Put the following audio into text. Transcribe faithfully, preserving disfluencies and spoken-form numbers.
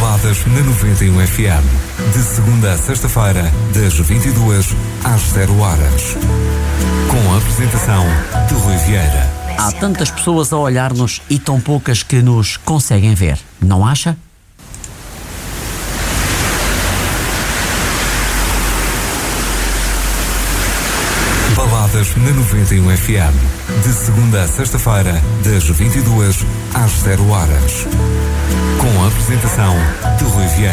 Baladas na noventa e um F M. De segunda a sexta-feira, das vinte e duas às zero horas. Com a apresentação de Rui Vieira. Há tantas pessoas a olhar-nos e tão poucas que nos conseguem ver, não acha? Baladas na noventa e um F M. De segunda a sexta-feira, das vinte e duas às zero horas. Com a apresentação de Rui Vieira.